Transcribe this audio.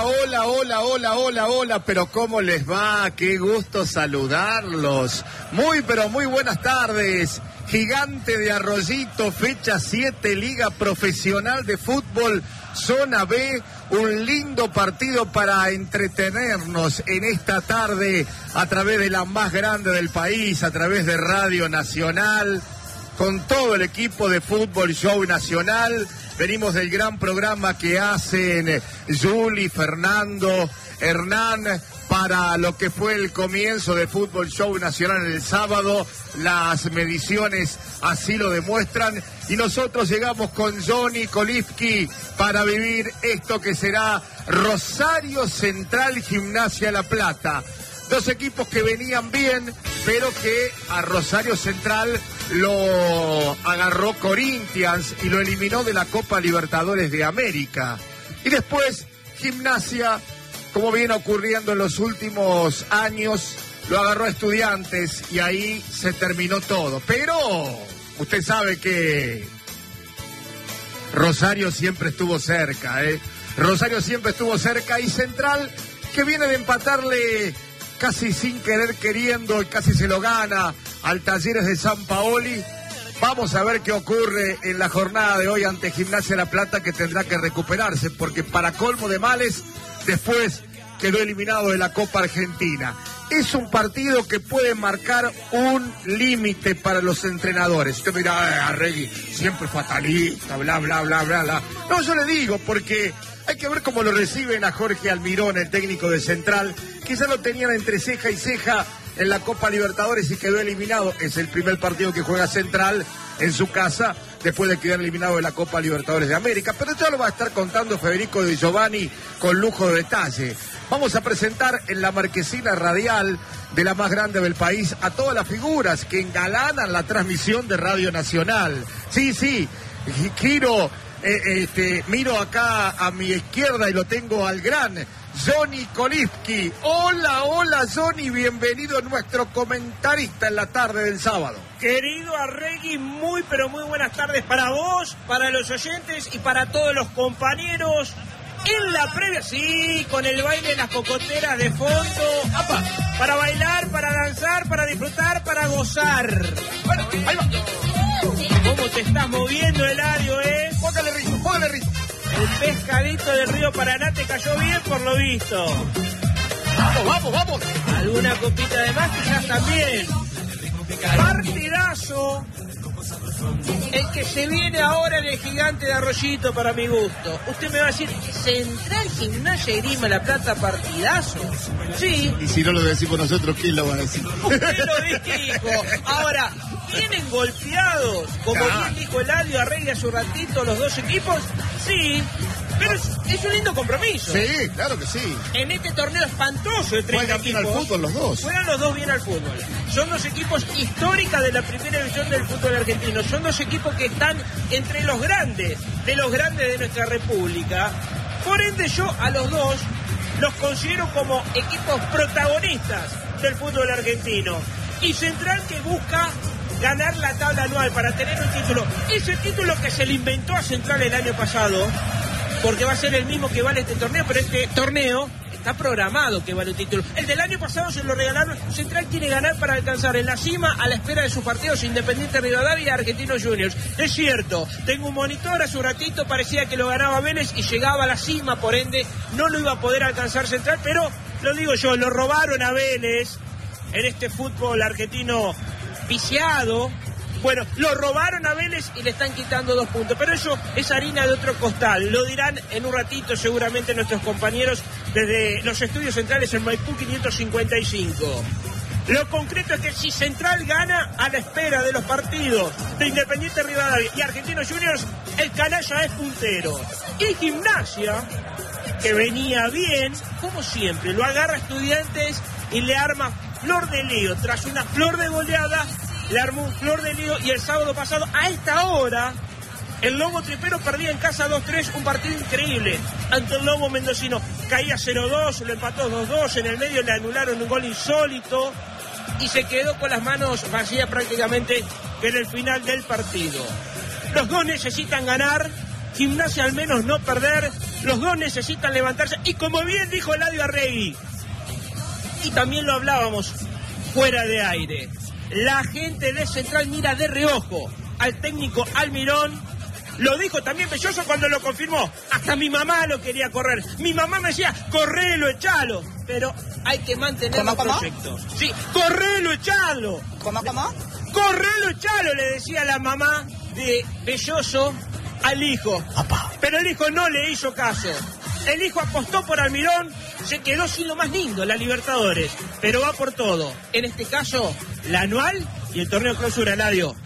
Hola, pero ¿cómo les va? Qué gusto saludarlos. Pero muy buenas tardes. Gigante de Arroyito, fecha 7, Liga Profesional de Fútbol, Zona B. Un lindo partido para entretenernos en esta tarde a través de la más grande del país, a través de Radio Nacional, con todo el equipo de Fútbol Show Nacional. Venimos del gran programa que hacen Juli, Fernando, Hernán, para lo que fue el comienzo de Fútbol Show Nacional el sábado. Las mediciones así lo demuestran. Y nosotros llegamos con Johnny Kolifsky para vivir esto que será Rosario Central Gimnasia La Plata. Dos equipos que venían bien, pero que a Rosario Central lo agarró Corinthians y lo eliminó de la Copa Libertadores de América. Y después Gimnasia, como viene ocurriendo en los últimos años, lo agarró a Estudiantes y ahí se terminó todo. Pero usted sabe que Rosario siempre estuvo cerca, Rosario siempre estuvo cerca, y Central, que viene de empatarle casi sin querer queriendo y casi se lo gana al Talleres de San Paoli. Vamos a ver qué ocurre en la jornada de hoy ante Gimnasia La Plata, que tendrá que recuperarse, porque para colmo de males, después quedó eliminado de la Copa Argentina. Es un partido que puede marcar un límite para los entrenadores. Usted me dirá, Arregui, siempre fatalista, bla. No, yo le digo, porque hay que ver cómo lo reciben a Jorge Almirón, el técnico de Central, que ya lo tenían entre ceja y ceja en la Copa Libertadores y quedó eliminado. Es el primer partido que juega Central en su casa después de quedar eliminado de la Copa Libertadores de América. Pero ya lo va a estar contando Federico Di Giovanni con lujo de detalle. Vamos a presentar en la marquesina radial de la más grande del país a todas las figuras que engalanan la transmisión de Radio Nacional. Sí, quiero... miro acá a mi izquierda y lo tengo al gran Johnny Kolifsky. Hola Johnny, bienvenido, nuestro comentarista en la tarde del sábado. Querido Arregui, muy buenas tardes para vos, para los oyentes y para todos los compañeros. En la previa, sí, con el baile de las cocoteras de fondo. ¡Apa! Para bailar, para danzar, para disfrutar, para gozar. Bueno, ahí va. ¿Cómo te estás moviendo, Eladio, Póngale ritmo. El pescadito del río Paraná te cayó bien, por lo visto. Vamos. Alguna copita de más, quizás también. Partidazo. El que se viene ahora en el Gigante de Arroyito, para mi gusto. Usted me va a decir, Central Gimnasia Grima La Plata, partidazo. Sí. Y si no lo decimos nosotros, ¿quién lo va a decir? Usted lo dijo. Ahora, ¿vienen golpeados, como bien dijo Eladio Arregui hace un ratito, los dos equipos? Sí, pero es un lindo compromiso. Sí, claro que sí. En este torneo espantoso de 30 Juegan bien al fútbol los dos. Juegan los dos bien al fútbol. Son dos equipos históricas de la primera división del fútbol argentino. Son dos equipos que están entre los grandes de nuestra república. Por ende, yo a los dos los considero como equipos protagonistas del fútbol argentino. Y Central, que busca ganar la tabla anual para tener un título. Ese título que se le inventó a Central el año pasado, porque va a ser el mismo que vale este torneo, pero este torneo está programado que vale un título. El del año pasado se lo regalaron. Central quiere ganar para alcanzar en la cima, a la espera de sus partidos, Independiente Rivadavia y Argentinos Juniors. Es cierto, tengo un monitor, hace un ratito parecía que lo ganaba Vélez y llegaba a la cima, por ende no lo iba a poder alcanzar Central, pero lo digo yo, lo robaron a Vélez en este fútbol argentino viciado. Bueno, lo robaron a Vélez y le están quitando 2 puntos, pero eso es harina de otro costal. Lo dirán en un ratito seguramente nuestros compañeros desde los estudios centrales en Maipú 555. Lo concreto es que si Central gana, a la espera de los partidos de Independiente Rivadavia y Argentinos Juniors, el canalla es puntero. Y Gimnasia, que venía bien, como siempre, lo agarra Estudiantes y le arma flor de lío. Tras una flor de goleada, le armó un flor de lío, y el sábado pasado, a esta hora, el Lobo Tripero perdía en casa 2-3, un partido increíble ante el Lobo Mendocino. Caía 0-2, lo empató 2-2, en el medio le anularon un gol insólito y se quedó con las manos vacías prácticamente en el final del partido. Los dos necesitan ganar Gimnasia al menos no perder. Los dos necesitan levantarse. Y como bien dijo Eladio Arregui, y también lo hablábamos fuera de aire, la gente de Central mira de reojo al técnico Almirón. Lo dijo también Belloso cuando lo confirmó. Hasta mi mamá lo quería correr. Mi mamá me decía, correlo, echalo. Pero hay que mantener los proyectos. Sí, correlo, echalo. ¿Cómo? Correlo, echalo, le decía la mamá de Belloso al hijo. Pero el hijo no le hizo caso. El hijo apostó por Almirón, se quedó sin lo más lindo, la Libertadores. Pero va por todo. En este caso, la anual y el torneo clausura, Eladio.